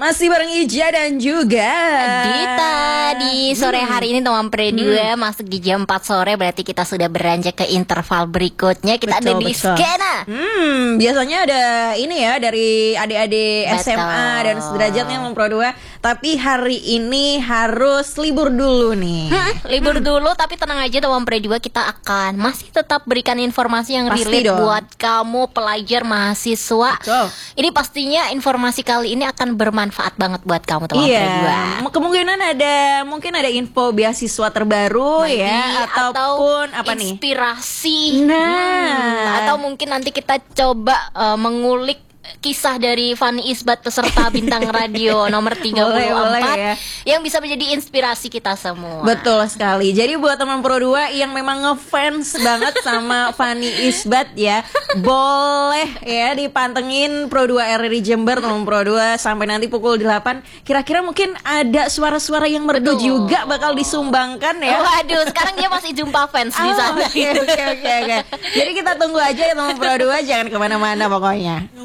Masih bareng Ija dan juga Dita di sore hari ini teman Pre2 masuk di jam 4 sore, berarti kita sudah beranjak ke interval berikutnya. Kita ada di skena. Biasanya ada ini ya dari adik-adik Betul. SMA dan sederajatnya teman Pro 2. Tapi hari ini harus libur dulu nih. Libur dulu, tapi tenang aja teman Pre2, kita akan masih tetap berikan informasi yang Pasti relate dong. buat kamu pelajar mahasiswa. Betul. Ini pastinya informasi kali ini akan bermanfaat banget buat kamu teman Pre2. Kemungkinan mungkin ada info beasiswa terbaru ya, ataupun apa nih? Inspirasi. Nah. Atau mungkin nanti kita coba mengulik kisah dari Fanny Isbat, peserta bintang radio nomor 34 Boleh ya. yang bisa menjadi inspirasi kita semua. Betul sekali. Jadi buat teman Pro 2 yang memang ngefans banget sama Fanny Isbat ya, boleh ya dipantengin Pro 2 RRI Jember teman Pro 2 sampai nanti pukul 8. Kira-kira mungkin ada suara-suara yang merdu juga bakal disumbangkan ya. Waduh, sekarang dia masih jumpa fans di sana. Oke. Jadi kita tunggu aja ya teman Pro 2, jangan kemana-mana pokoknya.